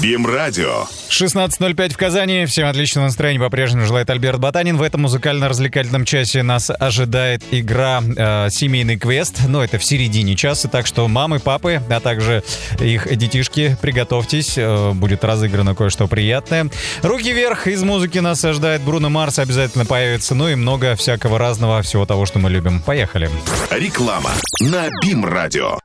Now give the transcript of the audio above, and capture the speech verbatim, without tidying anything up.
БИМ-радио. шестнадцать ноль пять в Казани. Всем отличного настроения по-прежнему желает Альберт Ботанин. В этом музыкально-развлекательном часе нас ожидает игра э, «Семейный квест». Но это в середине часа, так что мамы, папы, а также их детишки, приготовьтесь. Э, будет разыграно кое-что приятное. Руки вверх. Из музыки нас ожидает Бруно Марс. Обязательно появится. Ну и много всякого разного, всего того, что мы любим. Поехали. Реклама на БИМ-радио.